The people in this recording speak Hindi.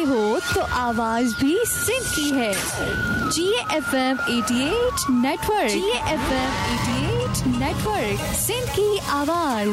हो तो आवाज भी सिंध की है। GFM 88 network, GFM 88 network, Sindh की आवाज।